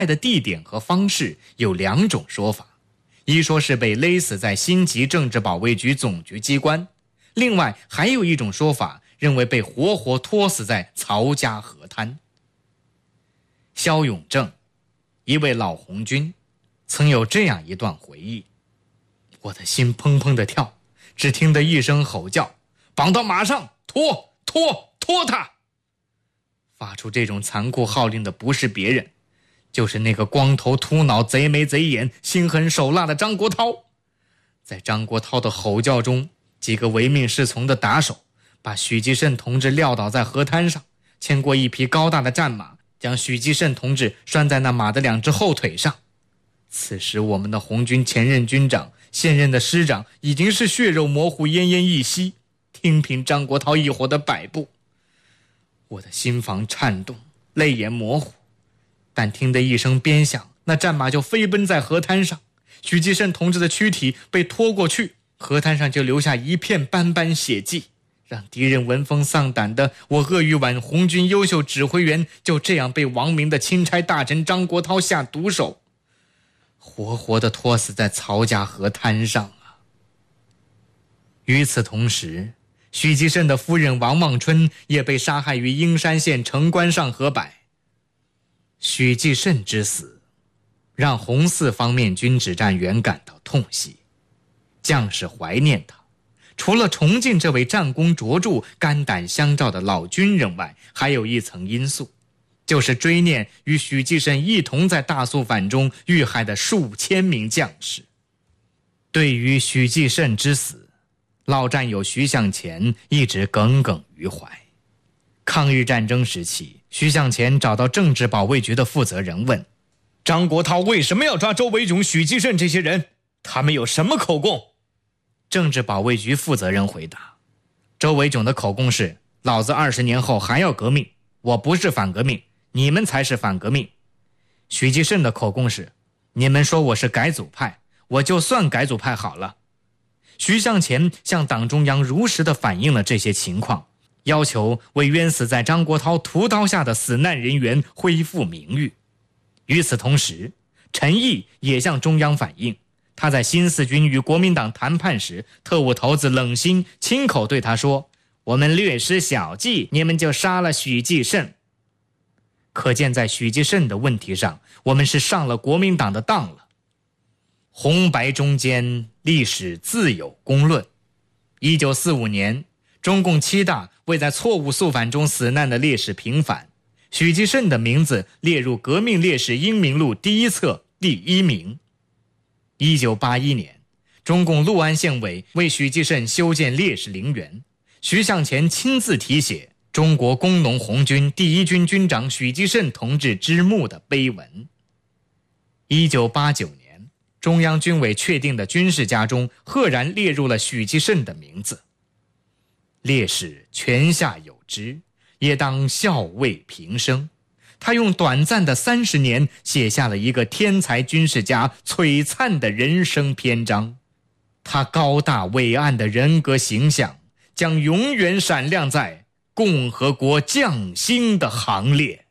的地点和方式有2种说法，一说是被勒死在新集政治保卫局总局机关，另外还有一种说法认为被活活拖死在曹家河滩。萧永正，一位老红军，曾有这样一段回忆：我的心砰砰地跳，只听得一声吼叫，绑到马上，拖他！发出这种残酷号令的不是别人，就是那个光头秃脑贼眉贼眼心狠手辣的张国焘。在张国焘的吼叫中，几个唯命是从的打手把许继慎同志撂倒在河滩上，牵过一匹高大的战马，将许继慎同志拴在那马的2只后腿上。此时我们的红军前任军长、现任的师长已经是血肉模糊，奄奄一息，听凭张国焘一伙的摆布。我的心房颤动，泪眼模糊，但听得一声鞭响，那战马就飞奔在河滩上，许继慎同志的躯体被拖过去，河滩上就留下一片斑斑血迹，让敌人闻风丧胆的我鄂豫皖红军优秀指挥员就这样被亡明的钦差大臣张国焘下毒手，活活地拖死在曹家河滩上啊！与此同时，许继慎的夫人王望春也被杀害于英山县城关上河柏。许继慎之死让红四方面军指战员感到痛惜，将士怀念他，除了崇敬这位战功卓著、肝胆相照的老军人外，还有一层因素，就是追念与许继慎一同在大肃反中遇害的数千名将士。对于许继慎之死，老战友徐向前一直耿耿于怀。抗日战争时期，徐向前找到政治保卫局的负责人问：张国焘为什么要抓周维炯、许继慎这些人？他们有什么口供？政治保卫局负责人回答：周维炯的口供是，老子20年后还要革命，我不是反革命，你们才是反革命。许继慎的口供是，你们说我是改组派，我就算改组派好了。徐向前向党中央如实地反映了这些情况，要求为冤死在张国焘屠刀下的死难人员恢复名誉。与此同时，陈毅也向中央反映，他在新四军与国民党谈判时，特务头子冷心亲口对他说：我们略施小计，你们就杀了许继慎。可见在许继慎的问题上，我们是上了国民党的当了。红白中间，历史自有公论。1945年，中共7大为在错误肃反中死难的烈士平反，许继慎的名字列入革命烈士英名录第1册第1名。1981年，中共六安县委为许继慎修建烈士陵园，徐向前亲自题写中国工农红军第1军军长许继慎同志之墓的碑文。1989年，中央军委确定的军事家中赫然列入了许继慎的名字。烈士泉下有知，也当校尉平生。他用短暂的30年写下了一个天才军事家璀璨的人生篇章。他高大伟岸的人格形象将永远闪亮在共和国将星的行列。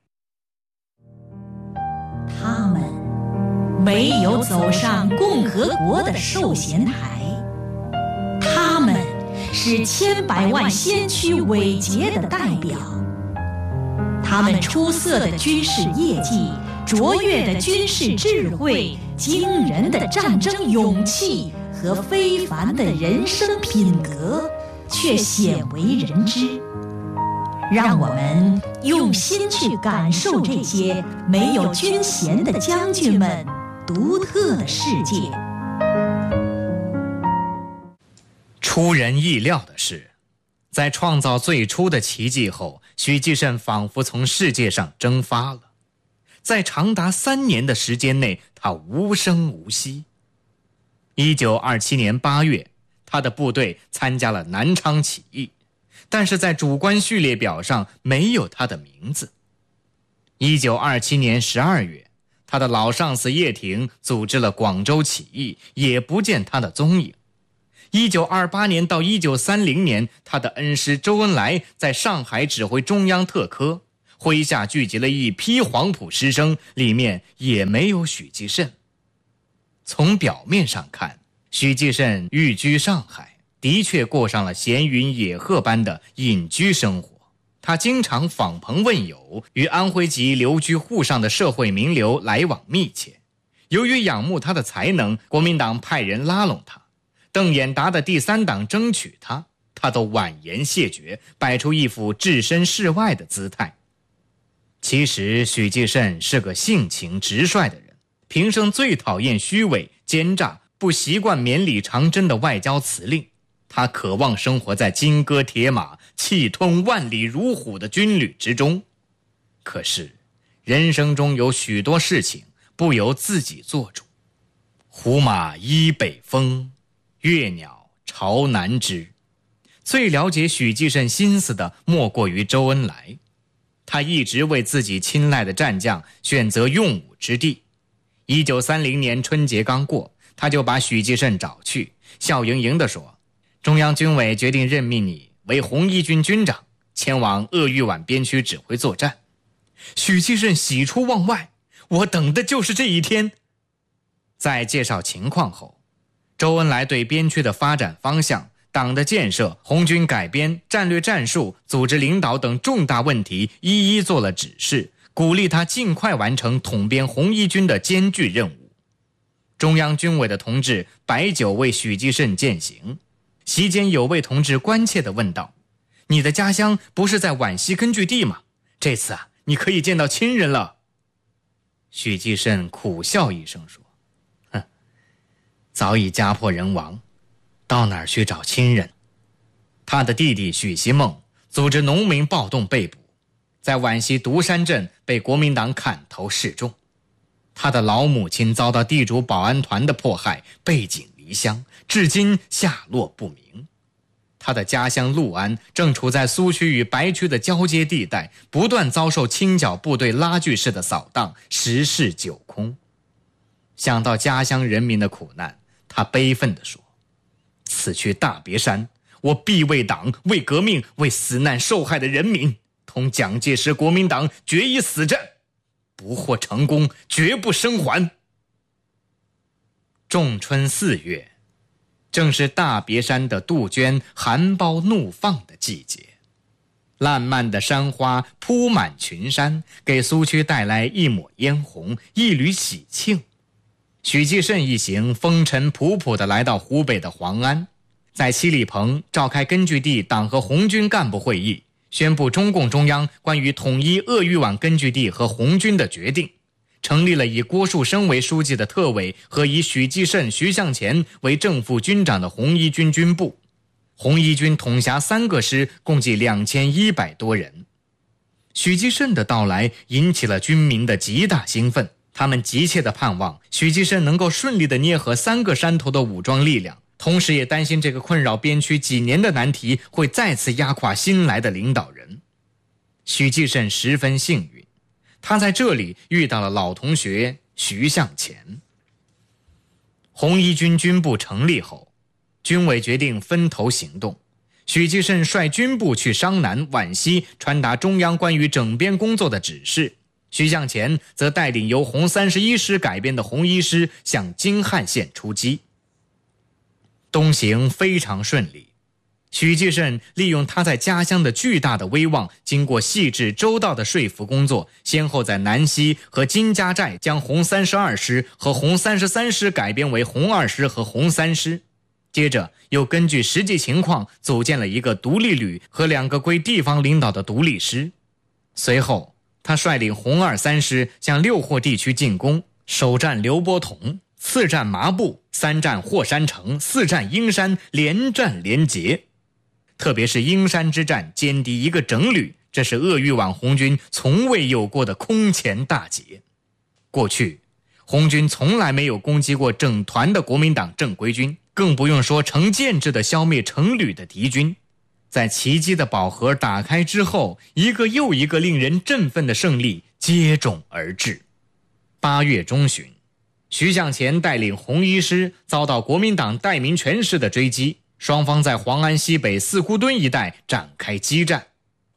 他们没有走上共和国的寿衔台，他们是千百万先驱伟捷的代表。他们出色的军事业绩、卓越的军事智慧、惊人的战争勇气和非凡的人生品格，却鲜为人知。让我们用心去感受这些没有军衔的将军们独特的世界。 出人意料的是，在创造最初的奇迹后，许继慎仿佛从世界上蒸发了。在长达3年的时间内，他无声无息。1927年8月，他的部队参加了南昌起义，但是在主官序列表上没有他的名字。1927年12月，他的老上司叶挺组织了广州起义，也不见他的踪影。1928年到1930年，他的恩师周恩来在上海指挥中央特科， 麾下聚集了一批黄埔师生，里面也没有许继慎。从表面上看，许继慎寓居上海，的确过上了闲云野鹤般的隐居生活。他经常访朋问友，与安徽籍留居沪上的社会名流来往密切。由于仰慕他的才能，国民党派人拉拢他，邓演达的第三党争取他，他都婉言谢绝，摆出一副置身事外的姿态。其实许继慎是个性情直率的人，平生最讨厌虚伪奸诈，不习惯绵里长针的外交辞令。他渴望生活在金戈铁马、气吞万里如虎的军旅之中。可是人生中有许多事情不由自己做主。胡马依北风，越鸟朝南枝。最了解许继慎心思的莫过于周恩来。他一直为自己青睐的战将选择用武之地。1930年春节刚过，他就把许继慎找去，笑盈盈地说，中央军委决定任命你为红一军军长，前往鄂豫皖边区指挥作战。许继慎喜出望外，我等的就是这一天。在介绍情况后，周恩来对边区的发展方向、党的建设、红军改编、战略战术、组织领导等重大问题一一做了指示，鼓励他尽快完成统编红一军的艰巨任务。中央军委的同志摆酒为许继慎饯行。席间有位同志关切地问道，你的家乡不是在皖西根据地吗？这次你可以见到亲人了。许继慎苦笑一声说，早已家破人亡，到哪儿去找亲人？他的弟弟许锡梦组织农民暴动被捕，在皖西独山镇被国民党砍头示众。他的老母亲遭到地主保安团的迫害，背井离乡，至今下落不明。他的家乡六安正处在苏区与白区的交接地带，不断遭受清剿部队拉锯式的扫荡，十室九空。想到家乡人民的苦难，他悲愤地说，此去大别山，我必为党、为革命、为死难受害的人民，同蒋介石国民党决一死战，不获成功，绝不生还。仲春4月，正是大别山的杜鹃含苞怒放的季节，烂漫的山花铺满群山，给苏区带来一抹嫣红，一缕喜庆。许继慎一行风尘仆仆地来到湖北的黄安，在七里棚召开根据地党和红军干部会议，宣布中共中央关于统一鄂豫皖根据地和红军的决定，成立了以郭树生为书记的特委和以许继慎、徐向前为正副军长的红一军军部。红一军统辖3个师，共计2100多人。许继慎的到来引起了军民的极大兴奋，他们急切地盼望许继慎能够顺利地捏合3个山头的武装力量，同时也担心这个困扰边区几年的难题会再次压垮新来的领导人。许继慎十分幸运，他在这里遇到了老同学徐向前。红一军军部成立后，军委决定分头行动。许继慎率军部去商南、皖西传达中央关于整编工作的指示，徐向前则带领由红31师改编的红一师向京汉线出击。东行非常顺利，许继慎利用他在家乡的巨大的威望，经过细致周到的说服工作，先后在南溪和金家寨将红32师和红33师改编为红2师和红3师，接着又根据实际情况组建了一个独立旅和2个归地方领导的独立师。随后他率领红2、3师向六霍地区进攻，首战刘伯同，次战麻布，3战霍山城，4战英山，连战连捷。特别是英山之战歼敌1个整旅，这是鄂豫皖红军从未有过的空前大捷。过去红军从来没有攻击过整团的国民党正规军，更不用说成建制的消灭成旅的敌军。在奇迹的宝盒打开之后，一个又一个令人振奋的胜利接踵而至。8月中旬，徐向前带领红一师遭到国民党戴民全师的追击，双方在黄安西北四姑墩一带展开激战。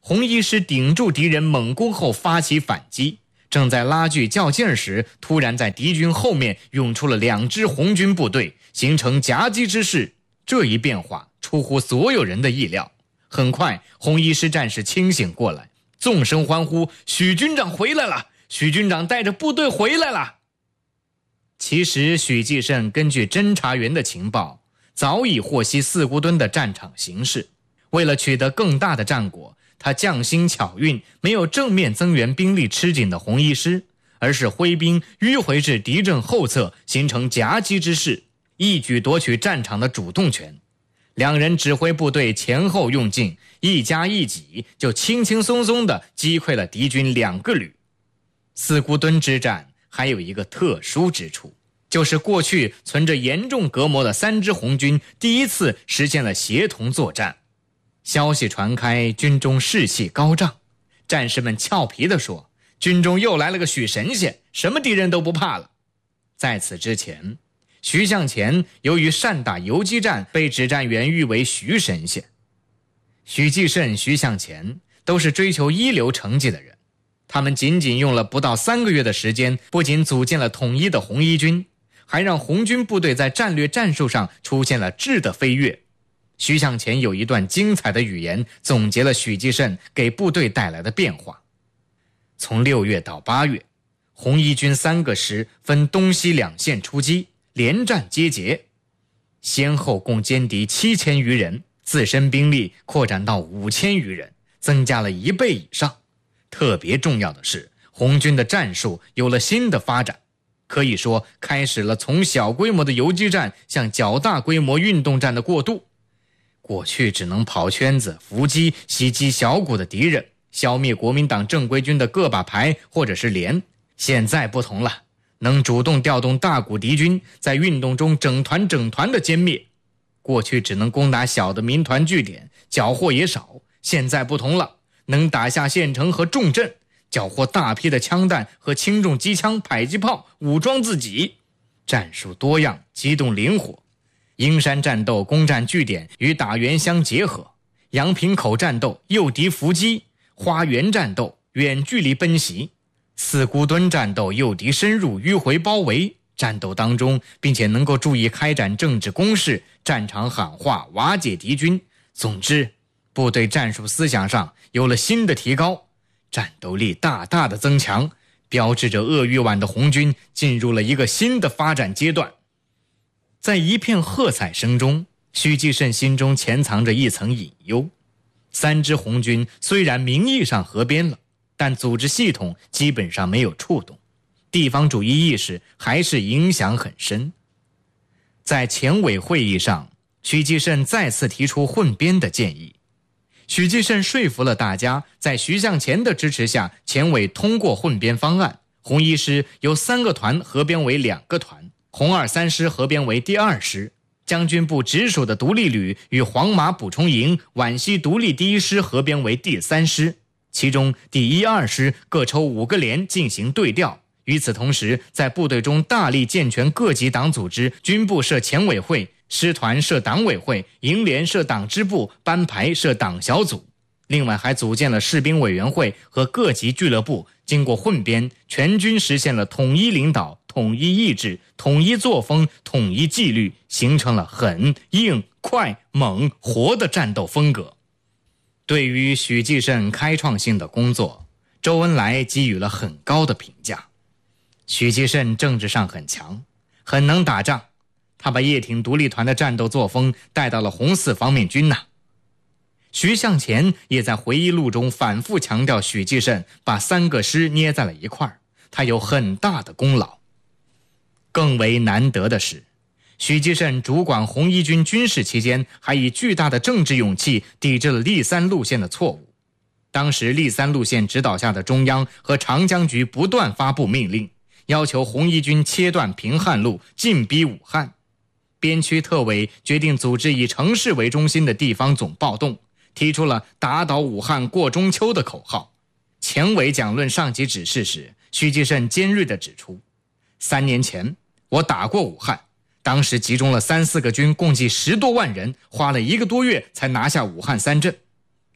红衣师顶住敌人猛攻后发起反击，正在拉锯较劲时，突然在敌军后面涌出了2支红军部队，形成夹击之势。这一变化出乎所有人的意料。很快，红衣师战士清醒过来，纵声欢呼：许军长回来了！许军长带着部队回来了！其实许继慎根据侦察员的情报，早已获悉四姑墩的战场形势。为了取得更大的战果，他匠心巧运，没有正面增援兵力吃紧的红衣师，而是挥兵迂回至敌阵后侧，形成夹击之势，一举夺取战场的主动权。两人指挥部队前后用劲，一加一挤，就轻轻松松地击溃了敌军2个旅。四姑墩之战还有一个特殊之处，就是过去存着严重隔膜的3支红军第一次实现了协同作战。消息传开，军中士气高涨，战士们俏皮地说，军中又来了个许神仙，什么敌人都不怕了。在此之前，徐向前由于善打游击战，被指战员誉为徐神仙。许继慎、徐向前都是追求一流成绩的人，他们仅仅用了不到3个月的时间，不仅组建了统一的红衣军，还让红军部队在战略战术上出现了质的飞跃。徐向前有一段精彩的语言，总结了许继慎给部队带来的变化。从6月到8月，红衣军3个师分东西2线出击，连战皆捷，先后共歼敌7000余人，自身兵力扩展到5000余人，增加了1倍以上。特别重要的是，红军的战术有了新的发展，可以说开始了从小规模的游击战向较大规模运动战的过渡。过去只能跑圈子、伏击、袭击小股的敌人，消灭国民党正规军的个把排或者是连。现在不同了，能主动调动大股敌军，在运动中整团的歼灭。过去只能攻打小的民团据点，缴获也少，现在不同了，能打下县城和重镇，缴获大批的枪弹和轻重机枪、迫击炮，武装自己。战术多样，机动灵活。鹰山战斗攻占据点与打援相结合，阳平口战斗诱敌伏击，花园战斗远距离奔袭，四姑墩战斗诱敌深入迂回包围。战斗当中并且能够注意开展政治攻势，战场喊话，瓦解敌军。总之，部队战术思想上有了新的提高，战斗力大大的增强，标志着鄂豫皖的红军进入了一个新的发展阶段。在一片喝彩声中，许继慎心中潜藏着一层隐忧。3支红军虽然名义上合编了，但组织系统基本上没有触动，地方主义意识还是影响很深。在前委会议上，许继慎再次提出混编的建议。许继慎说服了大家，在徐向前的支持下，前委通过混编方案，红一师由3个团合编为2个团，红2、3师合编为第2师，将军部直属的独立旅与黄马补充营、皖西独立第1师合编为第3师，其中第1、2师各抽5个连进行对调。与此同时，在部队中大力健全各级党组织，军部设前委会，师团设党委会，营连设党支部，班排设党小组。另外还组建了士兵委员会和各级俱乐部，经过混编，全军实现了统一领导、统一意志、统一作风、统一纪律，形成了狠、硬、快、猛、活的战斗风格。对于许继慎开创性的工作，周恩来给予了很高的评价。许继慎政治上很强，很能打仗，他把叶挺独立团的战斗作风带到了红四方面军呐。徐向前也在回忆录中反复强调许继慎把3个师捏在了一块儿，他有很大的功劳。更为难得的是，许继慎主管红一军军事期间，还以巨大的政治勇气抵制了立3路线的错误。当时立3路线指导下的中央和长江局不断发布命令，要求红一军切断平汉路，进逼武汉。边区特委决定组织以城市为中心的地方总暴动，提出了打倒武汉过中秋的口号。前委讲论上级指示时，许继慎尖锐地指出，3年前我打过武汉，当时集中了3、4个军，共计10多万人，花了1个多月才拿下武汉3镇。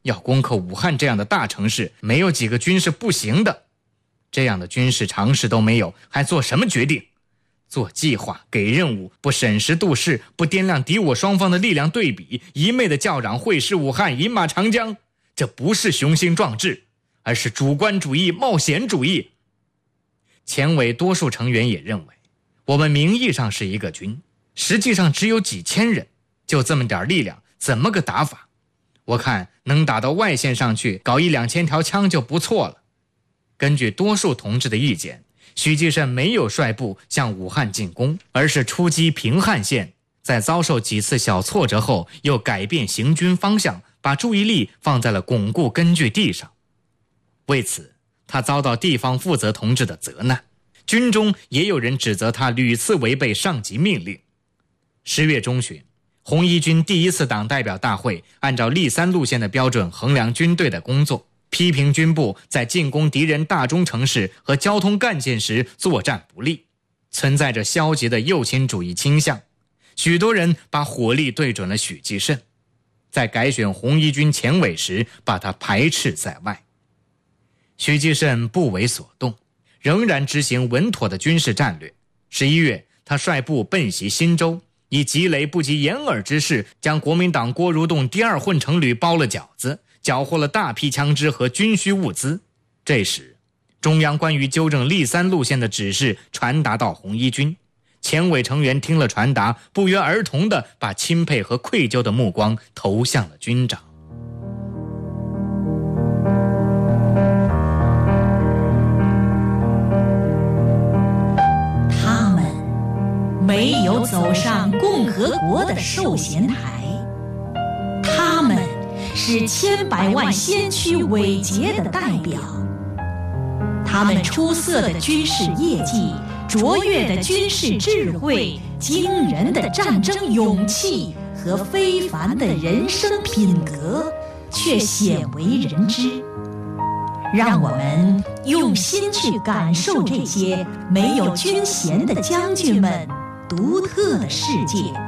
要攻克武汉这样的大城市，没有几个军是不行的。这样的军事常识都没有，还做什么决定？做计划，给任务，不审时度势，不掂量敌我双方的力量对比，一昧的叫嚷会师武汉，饮马长江，这不是雄心壮志，而是主观主义、冒险主义。前委多数成员也认为，我们名义上是一个军，实际上只有几千人，就这么点力量，怎么个打法？我看能打到外线上去，搞1-2000条枪就不错了。根据多数同志的意见，许继慎没有率部向武汉进攻，而是出击平汉线，在遭受几次小挫折后，又改变行军方向，把注意力放在了巩固根据地上。为此，他遭到地方负责同志的责难，军中也有人指责他屡次违背上级命令。10月中旬，红一军第1次党代表大会按照立3路线的标准衡量军队的工作，批评军部在进攻敌人大中城市和交通干线时作战不利，存在着消极的右倾主义倾向。许多人把火力对准了许继慎，在改选红一军前委时把他排斥在外。许继慎不为所动，仍然执行稳妥的军事战略。11月，他率部奔袭忻州，以急雷不及掩耳之势，将国民党郭如洞第2混成旅包了饺子，缴获了大批枪支和军需物资。这时，中央关于纠正立3路线的指示传达到红一军，前委成员听了传达，不约而同地把钦佩和愧疚的目光投向了军长。 他们没有走上共和国的授衔台，他们是千百万先驱伟捷的代表，他们出色的军事业绩、卓越的军事智慧、惊人的战争勇气和非凡的人生品格，却鲜为人知。让我们用心去感受这些没有军衔的将军们独特的世界。